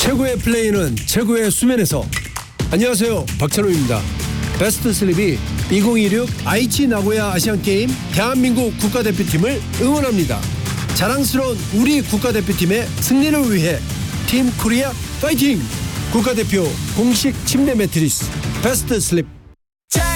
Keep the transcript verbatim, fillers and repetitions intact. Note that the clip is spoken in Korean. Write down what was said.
최고의 플레이는 최고의 수면에서. 안녕하세요, 박찬호입니다. 베스트 슬립이 이천이십육 아이치 나고야 아시안게임 대한민국 국가대표팀을 응원합니다. 자랑스러운 우리 국가대표팀의 승리를 위해 팀 코리아 파이팅! 국가대표 공식 침대 매트리스 베스트 슬립.